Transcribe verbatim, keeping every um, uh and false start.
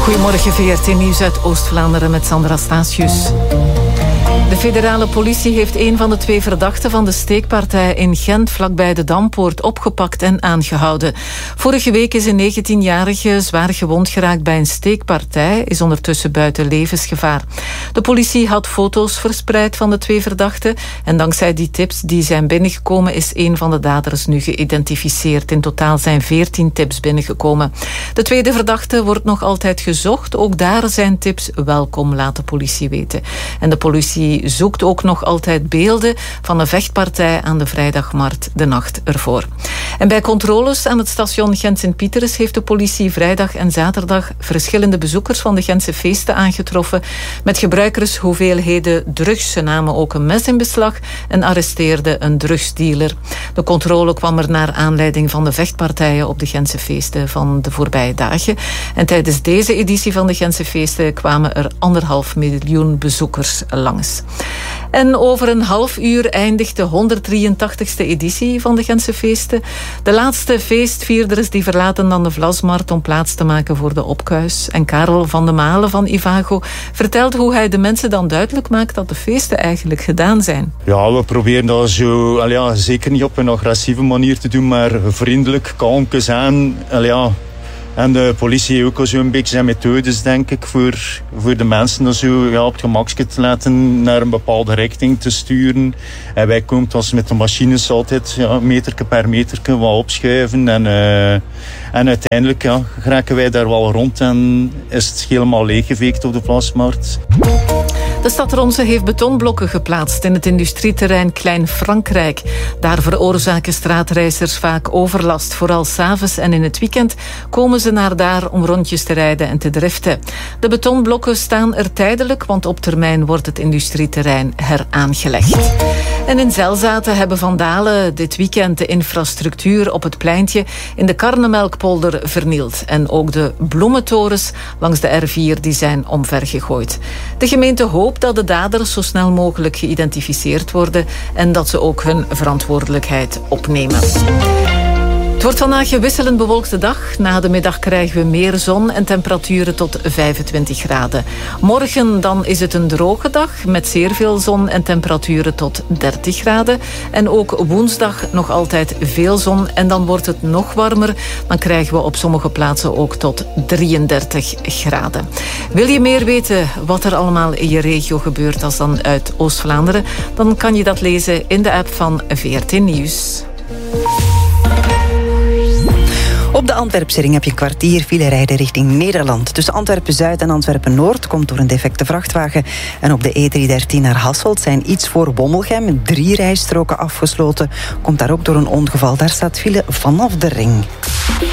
Goedemorgen, V R T Nieuws uit Oost-Vlaanderen met Sandra Statius. De federale politie heeft een van de twee verdachten van de steekpartij in Gent vlakbij de Dampoort opgepakt en aangehouden. Vorige week is een negentienjarige zwaar gewond geraakt bij een steekpartij, is ondertussen buiten levensgevaar. De politie had foto's verspreid van de twee verdachten en dankzij die tips die zijn binnengekomen is een van de daders nu geïdentificeerd. In totaal zijn veertien tips binnengekomen. De tweede verdachte wordt nog altijd gezocht. Ook daar zijn tips welkom, laat de politie weten. En de politie zoekt ook nog altijd beelden van een vechtpartij aan de vrijdagmarkt de nacht ervoor. En bij controles aan het station Gent-Sint-Pieteris heeft de politie vrijdag en zaterdag verschillende bezoekers van de Gentse feesten aangetroffen met gebruikershoeveelheden drugs. Ze namen ook een mes in beslag en arresteerden een drugsdealer. De controle kwam er naar aanleiding van de vechtpartijen op de Gentse feesten van de voorbije dagen. En tijdens deze editie van de Gentse feesten kwamen er anderhalf miljoen bezoekers langs. En over een half uur eindigt de honderddrieëntachtigste editie van de Gentse feesten. De laatste feestvierders die verlaten dan de Vlasmarkt om plaats te maken voor de opkuis. En Karel van de Malen van Ivago vertelt hoe hij de mensen dan duidelijk maakt dat de feesten eigenlijk gedaan zijn. Ja, we proberen dat zo, al ja, zeker niet op een agressieve manier te doen, maar vriendelijk, kalmjes aan. Al ja. En de politie heeft ook al zo'n beetje zijn methodes, denk ik, voor, voor de mensen zo, ja, op het gemakje te laten naar een bepaalde richting te sturen. En wij komen als met de machines altijd ja, meterke per meterke wat opschuiven. En, uh, en uiteindelijk ja, geraken wij daar wel rond en is het helemaal leeggeveegd op de Vlasmarkt. De stad Ronse heeft betonblokken geplaatst in het industrieterrein Klein Frankrijk. Daar veroorzaken straatreizigers vaak overlast. Vooral 's avonds en in het weekend komen ze naar daar om rondjes te rijden en te driften. De betonblokken staan er tijdelijk, want op termijn wordt het industrieterrein heraangelegd. En in Zelzaten hebben vandalen dit weekend de infrastructuur op het pleintje in de Karnemelkpolder vernield. En ook de bloementorens langs de R vier die zijn omvergegooid. De gemeente hoopt dat de daders zo snel mogelijk geïdentificeerd worden en dat ze ook hun verantwoordelijkheid opnemen. Het wordt vandaag een wisselend bewolkte dag. Na de middag krijgen we meer zon en temperaturen tot vijfentwintig graden. Morgen dan is het een droge dag met zeer veel zon en temperaturen tot dertig graden. En ook woensdag nog altijd veel zon en dan wordt het nog warmer. Dan krijgen we op sommige plaatsen ook tot drieëndertig graden. Wil je meer weten wat er allemaal in je regio gebeurt als dan uit Oost-Vlaanderen? Dan kan je dat lezen in de app van V R T Nieuws. Op de Antwerpse ring heb je een kwartier file rijden richting Nederland. Tussen Antwerpen-Zuid en Antwerpen-Noord komt door een defecte vrachtwagen. En op de E driehonderddertien naar Hasselt zijn iets voor Wommelgem drie rijstroken afgesloten. Komt daar ook door een ongeval. Daar staat file vanaf de ring.